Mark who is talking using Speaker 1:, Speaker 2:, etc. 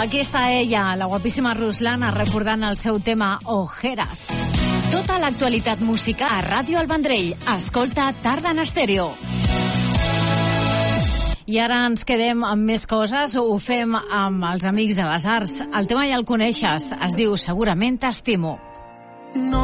Speaker 1: Aquí està ella, la guapíssima Ruslana, recordant el seu tema Ojeras. Tota l'actualitat musical a Ràdio El Vendrell. Escolta Tarda en Estèreo. I ara ens quedem amb més coses. Ho fem amb els Amics de les Arts. El tema ja el coneixes. Es diu Segurament t'estimo.
Speaker 2: No